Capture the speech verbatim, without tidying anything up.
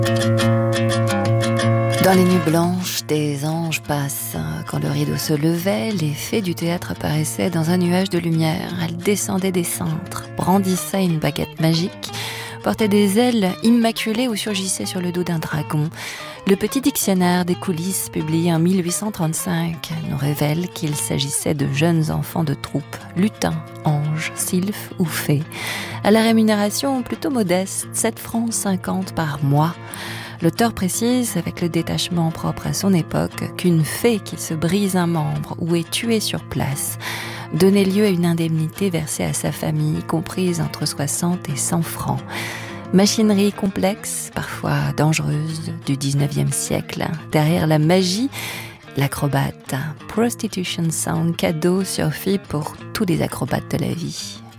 Dans les nuits blanches, des anges passent. Quand le rideau se levait, les fées du théâtre apparaissaient dans un nuage de lumière. Elles descendaient des cintres, brandissaient une baguette magique, portaient des ailes immaculées ou surgissaient sur le dos d'un dragon. Le petit dictionnaire des coulisses, publié en mille huit cent trente-cinq, nous révèle qu'il s'agissait de jeunes enfants de troupe, lutins, anges, sylphes ou fées, à la rémunération plutôt modeste, sept francs cinquante par mois. L'auteur précise, avec le détachement propre à son époque, qu'une fée qui se brise un membre ou est tuée sur place donnait lieu à une indemnité versée à sa famille, comprise entre soixante et cent francs. Machinerie complexe, parfois dangereuse, du dix-neuvième siècle. Derrière la magie, l'acrobate. Prostitution Sound, cadeau sur fille pour tous les acrobates de la vie.